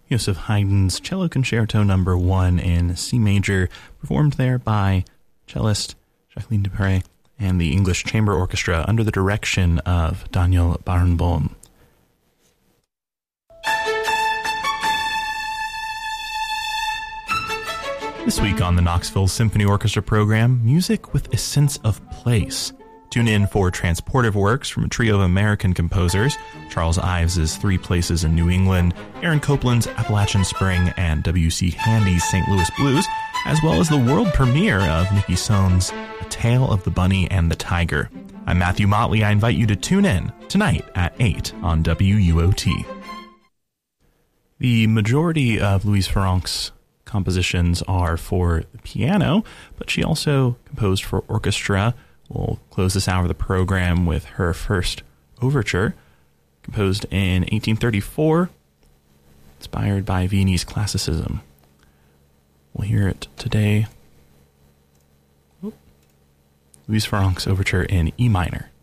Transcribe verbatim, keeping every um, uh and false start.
Joseph Haydn's Cello Concerto Number One in C major, performed there by cellist Jacqueline Dupre and the English Chamber Orchestra under the direction of Daniel Barenboim. This week on the Knoxville Symphony Orchestra program, music with a sense of place. Tune in for transportive works from a trio of American composers, Charles Ives' Three Places in New England, Aaron Copland's Appalachian Spring, and W C Handy's Saint Louis Blues, as well as the world premiere of Nikki Sohn's A Tale of the Bunny and the Tiger. I'm Matthew Motley. I invite you to tune in tonight at eight on W U O T. The majority of Louise Farrenc's compositions are for the piano, but she also composed for orchestra. We'll close this hour of the program with her first overture, composed in eighteen thirty-four, inspired by Viennese classicism. We'll hear it today. Louise Farrenc's overture in E minor.